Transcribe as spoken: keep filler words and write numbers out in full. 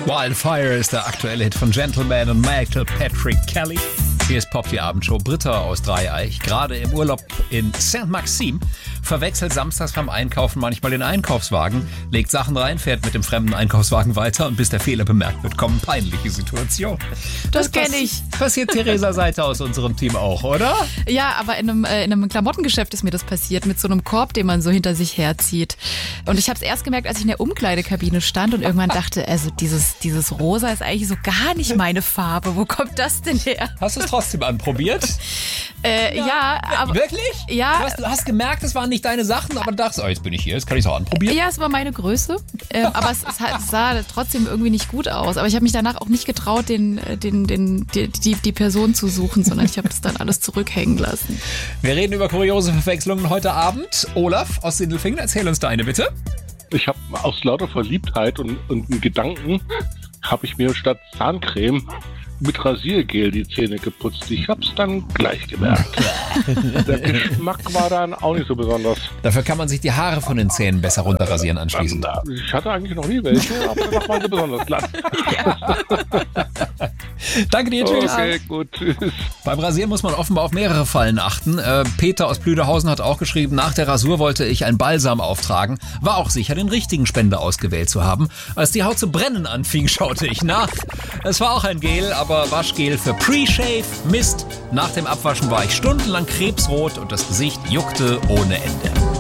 Wildfire ist der aktuelle Hit von Gentleman und Michael Patrick Kelly. Hier ist Pop, die Abendshow. Britta aus Dreieich, gerade im Urlaub in Saint-Maxime, verwechselt samstags beim Einkaufen manchmal den Einkaufswagen, legt Sachen rein, fährt mit dem fremden Einkaufswagen weiter und bis der Fehler bemerkt wird, kommen peinliche Situationen. Das, das kenne ich. Passiert Theresa Seiter aus unserem Team auch, oder? Ja, aber in einem, äh, in einem Klamottengeschäft ist mir das passiert, mit so einem Korb, den man so hinter sich herzieht. Und ich habe es erst gemerkt, als ich in der Umkleidekabine stand und irgendwann dachte, also dieses, dieses Rosa ist eigentlich so gar nicht meine Farbe. Wo kommt das denn her? Hast du es trotzdem anprobiert? Äh, ja. ja, aber... Wirklich? Ja. Du hast, du hast gemerkt, es waren nicht deine Sachen, aber dachtest, oh, jetzt bin ich hier, jetzt kann ich es auch anprobieren. Ja, es war meine Größe, äh, aber es, es sah trotzdem irgendwie nicht gut aus. Aber ich habe mich danach auch nicht getraut, den, den, den, die, die, die Person zu suchen, sondern ich habe das dann alles zurückhängen lassen. Wir reden über kuriose Verwechslungen heute Abend. Olaf aus Sindelfingen, erzähl uns deine bitte. Ich habe aus lauter Verliebtheit und, und Gedanken habe ich mir statt Zahncreme mit Rasiergel die Zähne geputzt. Ich hab's dann gleich gemerkt. Der Geschmack war dann auch nicht so besonders. Dafür kann man sich die Haare von den Zähnen besser runterrasieren anschließend. Ich hatte eigentlich noch nie welche, aber danach waren sie besonders glatt. Danke dir, tschüss. Okay, gut, tschüss. Beim Rasieren muss man offenbar auf mehrere Fallen achten. Äh, Peter aus Blüderhausen hat auch geschrieben, nach der Rasur wollte ich ein Balsam auftragen. War auch sicher, den richtigen Spender ausgewählt zu haben. Als die Haut zu brennen anfing, schaute ich nach. Es war auch ein Gel, aber Waschgel für Pre-Shave. Mist. Nach dem Abwaschen war ich stundenlang krebsrot und das Gesicht juckte ohne Ende.